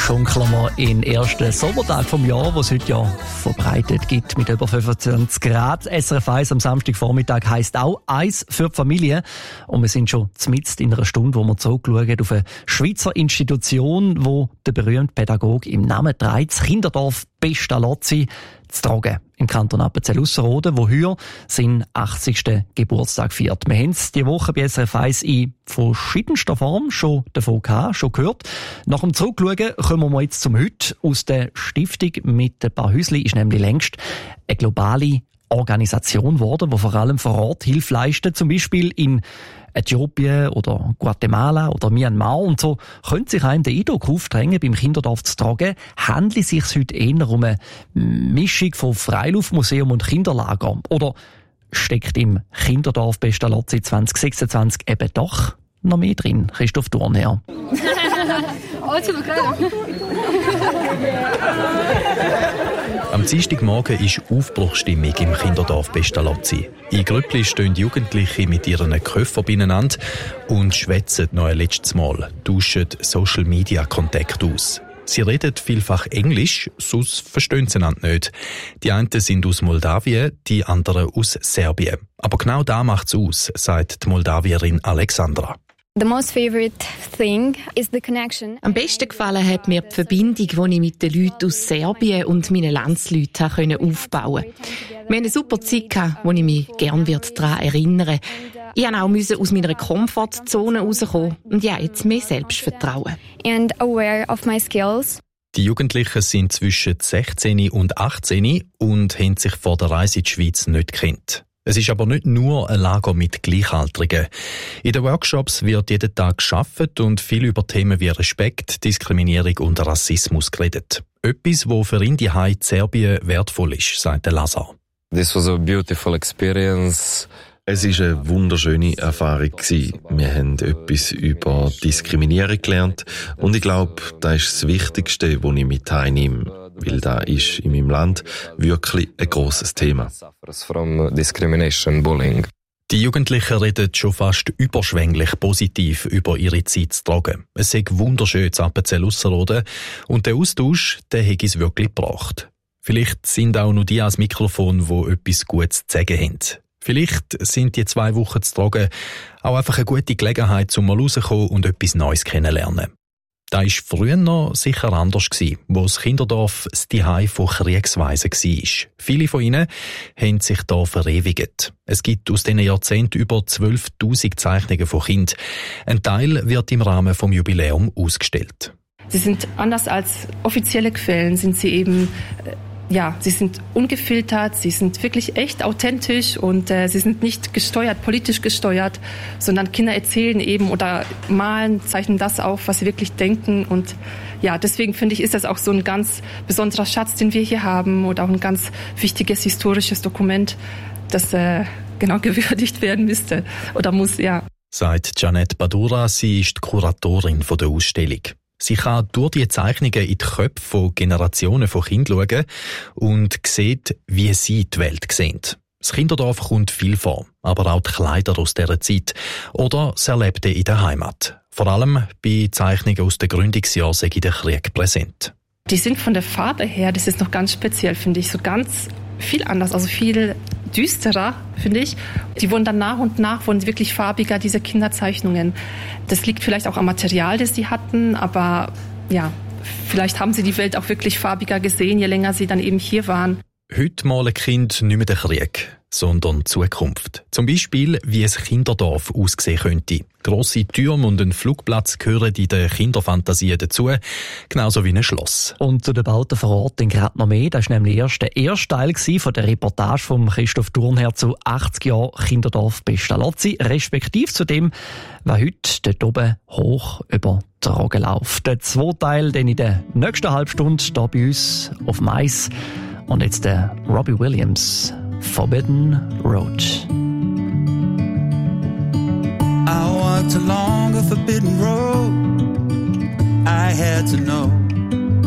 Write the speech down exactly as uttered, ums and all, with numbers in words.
schunkeln wir in den ersten Sommertag vom Jahr, den es heute ja verbreitet gibt, mit über fünfundzwanzig Grad. S R F eins am Samstagvormittag heisst auch «Eis für die Familie». Und wir sind schon mitten in einer Stunde, wo wir zurückschauen auf eine Schweizer Institution, wo der berühmte Pädagoge im Namen trägt, das Kinderdorf Pestalozzi zu tragen im Kanton Appenzell-Ausserrhoden, wo heute seinen achtzigsten Geburtstag feiert. Wir haben es diese Woche bei S R F eins in verschiedenster Form schon davon gehabt, schon gehört. Nach dem Zurückschauen kommen wir jetzt zum Heute. Aus der Stiftung mit ein paar Häuschen ist nämlich längst eine globale Organisation geworden, die vor allem vor Ort Hilfe leistet, zum Beispiel in Äthiopien oder Guatemala oder Myanmar. Und so könnte sich einem der Eindruck aufdrängen, beim Kinderdorf zu tragen, handelt es sich heute eher um eine Mischung von Freiluftmuseum und Kinderlager. Oder steckt im Kinderdorf Pestalozzi zwanzig sechsundzwanzig eben doch noch mehr drin? Christoph Thurnherr. Am Dienstagmorgen ist Aufbruchsstimmung im Kinderdorf Pestalozzi. In Grüppli stehen Jugendliche mit ihren Köpfen beieinander und schwätzen noch ein letztes Mal, tauschen Social-Media-Kontakt aus. Sie reden vielfach Englisch, sonst verstehen sie einander nicht. Die einen sind aus Moldawien, die anderen aus Serbien. Aber genau das macht's aus, sagt die Moldawierin Alexandra. The most favorite thing is the connection. Am besten gefallen hat mir die Verbindung, die ich mit den Leuten aus Serbien und meinen Landsleuten aufbauen konnte. Wir hatten eine super Zeit, wo ich mich gerne daran erinnern werde. Ich musste auch aus meiner Komfortzone rauskommen und ja, jetzt mehr Selbstvertrauen. And aware of my skills. Die Jugendlichen sind zwischen sechzehn und achtzehn und haben sich vor der Reise in die Schweiz nicht gekannt. Es ist aber nicht nur ein Lager mit Gleichaltrigen. In den Workshops wird jeden Tag gearbeitet und viel über Themen wie Respekt, Diskriminierung und Rassismus geredet. Etwas, was für ihn die Heimat Serbien wertvoll ist, sagt Lazar. This was a beautiful experience. Es war eine wunderschöne Erfahrung. Wir haben etwas über Diskriminierung gelernt und ich glaube, das ist das Wichtigste, was ich mit heimnehme, weil das ist in meinem Land wirklich ein grosses Thema. From discrimination, bullying. Die Jugendlichen reden schon fast überschwänglich positiv über ihre Zeit zu tragen. Es ist wunderschön zu Appenzell-Ausserrhoden und der Austausch, der hat es wirklich gebracht. Vielleicht sind auch nur die ans Mikrofon, die etwas Gutes zu sagen haben. Vielleicht sind die zwei Wochen zu tragen auch einfach eine gute Gelegenheit, um mal rauszukommen und etwas Neues kennenzulernen. Das war früher noch sicher anders, wo das Kinderdorf das Zuhause von Kriegsweisen war. Viele von ihnen haben sich hier verewigt. Es gibt aus diesen Jahrzehnten über zwölftausend Zeichnungen von Kindern. Ein Teil wird im Rahmen des Jubiläums ausgestellt. Sie sind anders als offizielle Quellen, sind sie eben... Ja, sie sind ungefiltert, sie sind wirklich echt authentisch und äh, sie sind nicht gesteuert, politisch gesteuert, sondern Kinder erzählen eben oder malen, zeichnen das auf, was sie wirklich denken. Und ja, deswegen finde ich, ist das auch so ein ganz besonderer Schatz, den wir hier haben oder auch ein ganz wichtiges historisches Dokument, das äh, genau gewürdigt werden müsste oder muss, ja. Sagt Janet Badura, sie ist die Kuratorin der Ausstellung. Sie kann durch die Zeichnungen in die Köpfe von Generationen von Kindern schauen und sieht, wie sie die Welt sehen. Das Kinderdorf kommt viel vor, aber auch die Kleider aus dieser Zeit oder das Erlebte in der Heimat. Vor allem bei Zeichnungen aus den Gründungsjahren sei der Krieg präsent. Die sind von der Farbe her, das ist noch ganz speziell, finde ich, so ganz viel anders, also viel düsterer, finde ich. Die wurden dann nach und nach wurden wirklich farbiger, diese Kinderzeichnungen. Das liegt vielleicht auch am Material, das sie hatten, aber ja, vielleicht haben sie die Welt auch wirklich farbiger gesehen, je länger sie dann eben hier waren. Heute malen Kinder nicht mehr den Krieg, sondern die Zukunft. Zum Beispiel, wie ein Kinderdorf aussehen könnte. Grosse Türme und ein Flugplatz gehören in der Kinderfantasie dazu, genauso wie ein Schloss. Und zu den Bauten vor Ort gerade noch mehr. Das war nämlich erst der erste Teil von der Reportage von Christoph Thurnherr zu achtzig Jahren Kinderdorf Pestalozzi, respektive zu dem, was heute dort oben hoch über die Rogen läuft. Der zweite Teil dann in der nächsten Halbstunde hier bei uns auf dem Eis. Und jetzt der Robbie Williams, Forbidden Road. I walked along a forbidden road. I had to know